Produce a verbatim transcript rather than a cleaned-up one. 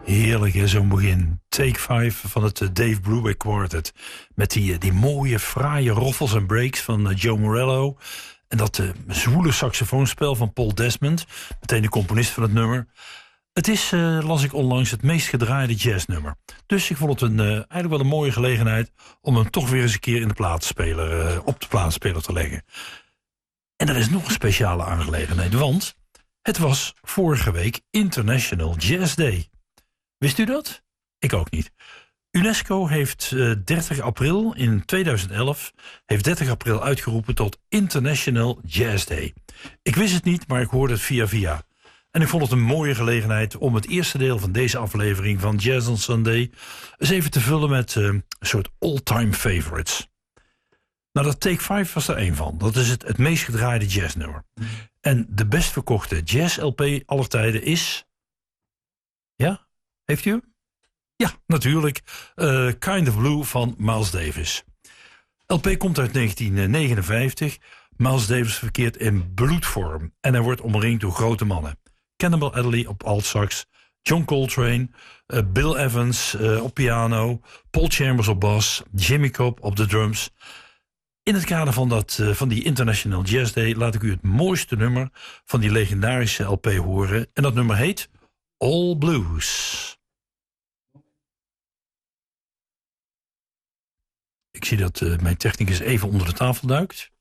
Heerlijk, hè, zo'n begin. Take Five van het uh, Dave Brubeck Quartet. Met die, uh, die mooie, fraaie roffels en breaks van uh, Joe Morello. En dat uh, zwoele saxofoonspel van Paul Desmond. Meteen de componist van het nummer. Het is, uh, las ik onlangs, het meest gedraaide jazznummer. Dus ik vond het een, uh, eigenlijk wel een mooie gelegenheid... om hem toch weer eens een keer in de platenspeler, uh, op de platenspeler te leggen. En er is nog een speciale aangelegenheid, want... het was vorige week International Jazz Day. Wist u dat? Ik ook niet. UNESCO heeft uh, dertig april in tweeduizend elf... heeft dertig april uitgeroepen tot International Jazz Day. Ik wist het niet, maar ik hoorde het via via. En ik vond het een mooie gelegenheid om het eerste deel van deze aflevering van Jazz on Sunday eens even te vullen met uh, een soort all-time favorites. Nou, dat Take Five was er één van. Dat is het, het meest gedraaide jazznummer. En de best verkochte jazz-L P aller tijden is... Ja? Heeft u hem? Ja, natuurlijk. Uh, Kind of Blue van Miles Davis. L P komt uit negentien negenenvijftig. Miles Davis verkeert in bloedvorm. En hij wordt omringd door grote mannen. Cannonball Adderley op altsax. John Coltrane. Uh, Bill Evans uh, op piano. Paul Chambers op bas. Jimmy Cobb op de drums. In het kader van, dat, uh, van die International Jazz Day... laat ik u het mooiste nummer van die legendarische L P horen. En dat nummer heet All Blues. Ik zie dat uh, mijn technicus even onder de tafel duikt.